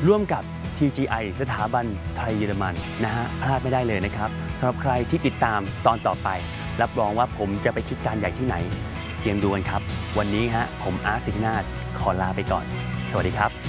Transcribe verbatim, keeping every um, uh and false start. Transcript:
ร่วมกับ ที จี ไอ สถาบันไทยเยอรมันนะฮะพลาดไม่ได้เลยนะครับสำหรับใครที่ติดตามตอนต่อไปรับรองว่าผมจะไปคิดการใหญ่ที่ไหนเตรียมดูกันครับวันนี้ฮะผมอาร์ต สิงห์นาถขอลาไปก่อนสวัสดีครับ